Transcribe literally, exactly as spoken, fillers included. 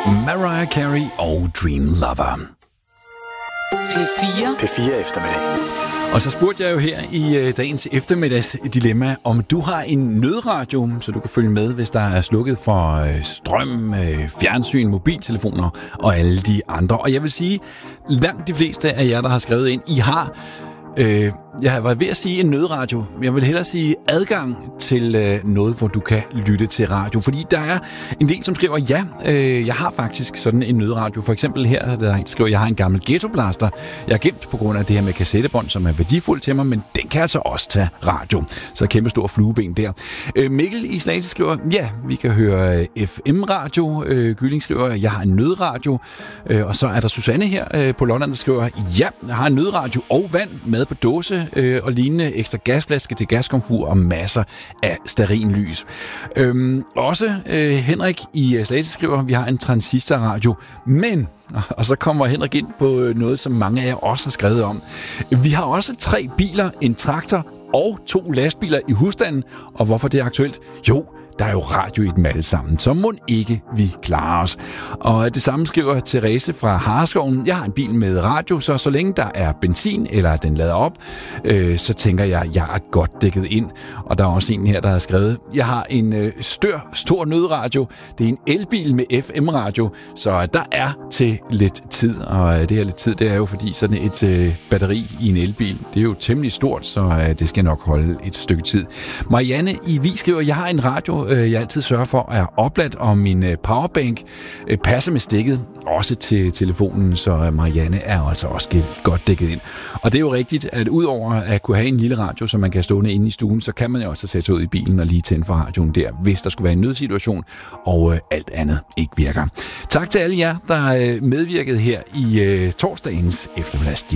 Mariah Carey og Dream Lover. P fire. P fire eftermiddag. Og så spurgte jeg jo her i øh, dagens eftermiddagsdilemma, om du har en nødradio, så du kan følge med, hvis der er slukket for øh, strøm, øh, fjernsyn, mobiltelefoner og alle de andre. Og jeg vil sige, langt de fleste af jer, der har skrevet ind, I har... Øh, jeg var ved at sige en nødradio. Jeg vil hellere sige adgang til øh, noget, hvor du kan lytte til radio. Fordi der er en del, som skriver, ja, øh, jeg har faktisk sådan en nødradio. For eksempel her, der skriver, jeg har en gammel ghettoblaster. Jeg har gemt på grund af det her med kassettebånd, som er værdifuldt til mig, men den kan altså også tage radio. Så kæmpe stor flueben der. Øh, Mikkel i Slagelse skriver, ja, vi kan høre F M-radio. Øh, Gylling skriver, jeg har en nødradio. Øh, og så er der Susanne her øh, på Lolland, der skriver, ja, jeg har en nødradio og vand med på dåse øh, og lignende, ekstra gasflaske til gaskomfur og masser af stearinlys. Øhm, også øh, Henrik i Slagelse skriver, vi har en transistorradio, men, og så kommer Henrik ind på noget, som mange af jer også har skrevet om. Vi har også tre biler, en traktor og to lastbiler i husstanden, og hvorfor det er aktuelt? Jo, der er jo radio i dem alle sammen, så må ikke vi klarer os. Og det samme skriver Therese fra Hareskoven. Jeg har en bil med radio, så så længe der er benzin, eller den lader op, øh, så tænker jeg, jeg er godt dækket ind. Og der er også en her, der har skrevet, jeg har en øh, stør, stor nødradio. Det er en elbil med F M-radio, så der er til lidt tid. Og øh, det her lidt tid, det er jo fordi sådan et øh, batteri i en elbil, det er jo temmelig stort, så øh, det skal nok holde et stykke tid. Marianne i Vig skriver, jeg har en radio, jeg altid sørger for er opladt, og min powerbank passer med stikket også til telefonen, så Marianne er altså også godt dækket ind. Og det er jo rigtigt, at udover at kunne have en lille radio, som man kan stående inde i stuen, så kan man jo også sætte sig ud i bilen og lige tænde for radioen der, hvis der skulle være en nødsituation, og øh, alt andet ikke virker. Tak til alle jer, der medvirkede her i øh, torsdagens eftermiddags.